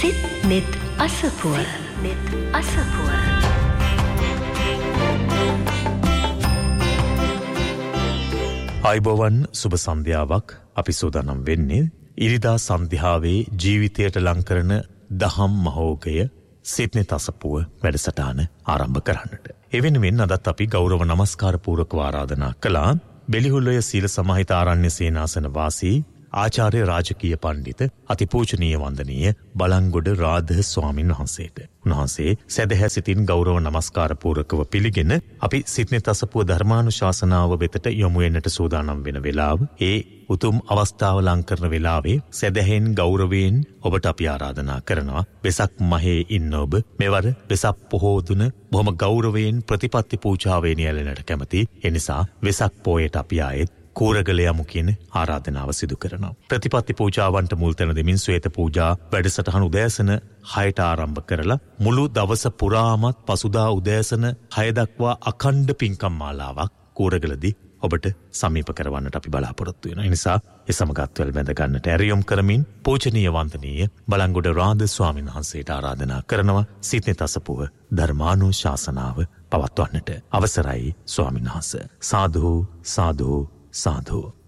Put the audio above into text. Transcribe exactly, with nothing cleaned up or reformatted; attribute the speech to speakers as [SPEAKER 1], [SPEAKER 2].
[SPEAKER 1] සිත් net අසපුව net අසපුව
[SPEAKER 2] ආයුබෝවන් සුබ සන්ධ්‍යාවක්. අපි සූදානම් වෙන්නේ ඉරිදා සන්ධ්‍යාවේ ජීවිතයට ලං කරන දහම් මහෝඝය සිත් net අසපුව වැඩසටහන ආරම්භ කරන්නට. ඒ වෙනුවෙන් අදත් අපි ගෞරව නමස්කාර පූර්වකව ආරාධනා කළා බෙලිහුල්ලය සීල සමාහිත ආරණ්‍ය සේනාසන වාසී ආචාර්ය රාජකීය පණ්ඩිත අතිපූජනීය වන්දනීය බලංගොඩ රාධ ස්වාමින් වහන්සේට. උන්වහන්සේ සදහැ සිතින් ගෞරව නමස්කාර පූර්වකව පිළිගෙන අපි සිත් net අසපුව ධර්මානුශාසනාව වෙතට යොමු වෙන්නට සූදානම් වෙන වෙලාව, ඒ උතුම් අවස්ථාව ලං කරන වෙලාවේ සදහෙන් ගෞරවයෙන් ඔබට අපි ආරාධනා කරනවා වෙසක් මහේ ඉන්න ඔබ මෙවර වෙසක් පොහෝ දුන බොහොම ගෞරවයෙන් ප්‍රතිපත්ති පූජාවේ නියැලෙන්නට කැමති. ඒ නිසා වෙසක් පොයට අපි ආයෙත් කෝරගල යමු කියන ආරාධනාව සිදු කරනවා. ප්‍රතිපත්ති පූජාවන්ට මුල් තැන දෙමින් ශ්වේත පූජා වැඩසටහන උදෑසන හයට ආරම්භ කරලා මුළු දවස පුරාමත් පසුදා උදෑසන හය දක්වා අඛණ්ඩ පින්කම් මාලාවක් කෝරගලදී ඔබට සමීප කරවන්නට අපි බලාපොරොත්තු වෙනවා. ඒ නිසා ඒ සමගත්වල් බැඳ ගන්නට ඇරියොම් කරමින් පූජනීය වන්දනීය බලංගොඩ රාධ ස්වාමීන් වහන්සේට ආරාධනා කරනවා සිත් net අසපුව ධර්මානුශාසනාව පවත්වන්නට. අවසරයි ස්වාමීන් වහන්සේ. සාදු සාදු සාදු.